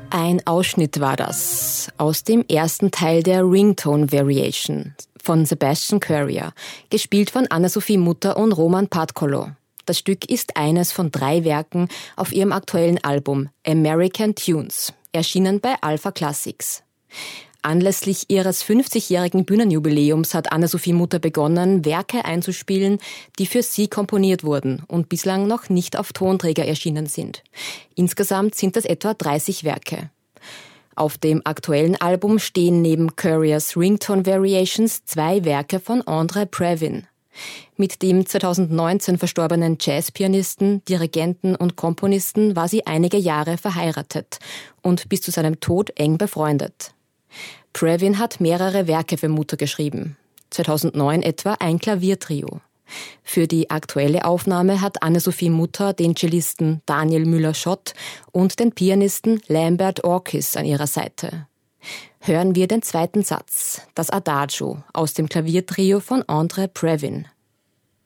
Ein Ausschnitt war das aus dem ersten Teil der Ringtone Variation von Sebastian Currier, gespielt von Anna-Sophie Mutter und Roman Patkolo. Das Stück ist eines von 3 Werken auf ihrem aktuellen Album American Tunes, erschienen bei Alpha Classics. Anlässlich ihres 50-jährigen Bühnenjubiläums hat Anna-Sophie Mutter begonnen, Werke einzuspielen, die für sie komponiert wurden und bislang noch nicht auf Tonträger erschienen sind. Insgesamt sind das etwa 30 Werke. Auf dem aktuellen Album stehen neben Curriers Ringtone Variations 2 Werke von Andre Previn. Mit dem 2019 verstorbenen Jazzpianisten, Dirigenten und Komponisten war sie einige Jahre verheiratet und bis zu seinem Tod eng befreundet. Previn hat mehrere Werke für Mutter geschrieben. 2009 etwa ein Klaviertrio. Für die aktuelle Aufnahme hat Anna-Sophie Mutter den Cellisten Daniel Müller-Schott und den Pianisten Lambert Orkis an ihrer Seite. Hören wir den zweiten Satz, das Adagio aus dem Klaviertrio von Andre Previn.